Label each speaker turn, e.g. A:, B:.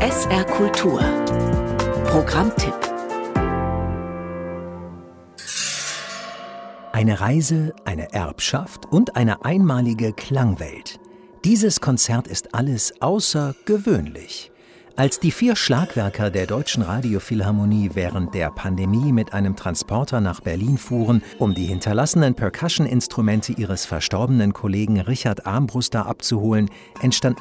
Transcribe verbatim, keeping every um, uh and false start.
A: S R Kultur Programmtipp.
B: Eine Reise, eine Erbschaft und eine einmalige Klangwelt. Dieses Konzert ist alles außergewöhnlich. Als die vier Schlagwerker der Deutschen Radiophilharmonie während der Pandemie mit einem Transporter nach Berlin fuhren, um die hinterlassenen Percussion-Instrumente ihres verstorbenen Kollegen Richard Armbruster abzuholen, entstand